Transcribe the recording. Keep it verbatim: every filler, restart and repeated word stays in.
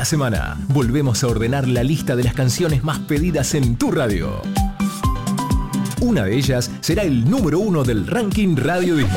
Cada semana volvemos a ordenar la lista de las canciones más pedidas en tu radio. Una de ellas será el número uno del ranking Radio Disney.